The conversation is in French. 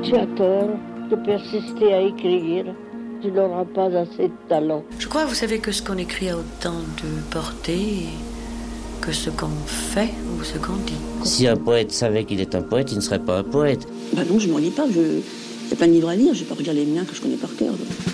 Tu as tort de persister à écrire. Tu n'auras pas assez de talent. Je crois, vous savez, que ce qu'on écrit a autant de portée que ce qu'on fait ou ce qu'on dit. Si un poète savait qu'il est un poète, il ne serait pas un poète. Bah non, je m'en lis pas. Il y a plein de livres à lire, je vais pas regarder les miens que je connais par cœur.